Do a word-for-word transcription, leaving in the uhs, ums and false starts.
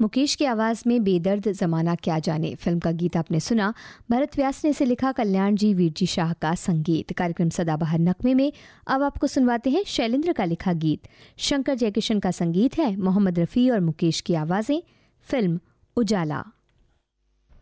मुकेश की आवाज़ में बेदर्द ज़माना क्या जाने फिल्म का गीत आपने सुना। भरत व्यास ने इसे लिखा, कल्याण जी वीर जी शाह का संगीत। कार्यक्रम सदाबहार नगमे में अब आपको सुनवाते हैं शैलेंद्र का लिखा गीत। शंकर जयकिशन का संगीत है, मोहम्मद रफ़ी और मुकेश की आवाज़ें। फिल्म उजाला।